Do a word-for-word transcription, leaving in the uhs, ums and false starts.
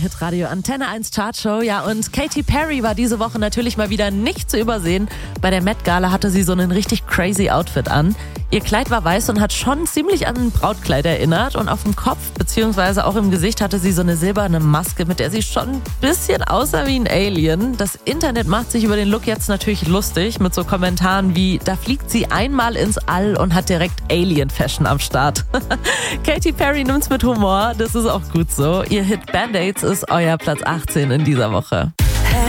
Hitradio Antenne eins Chartshow. Ja, und Katy Perry war diese Woche natürlich mal wieder nicht zu übersehen. Bei der Met Gala hatte sie so einen richtig crazy Outfit an. Ihr Kleid war weiß und hat schon ziemlich an ein Brautkleid erinnert. Und auf dem Kopf bzw. auch im Gesicht hatte sie so eine silberne Maske, mit der sie schon ein bisschen aussah wie ein Alien. Das Internet macht sich über den Look jetzt natürlich lustig mit so Kommentaren wie, da fliegt sie einmal ins All und hat direkt Alien-Fashion am Start. Katy Perry nimmt's mit Humor, das ist auch gut so. Ihr Hit Band-Aids ist euer Platz achtzehn in dieser Woche.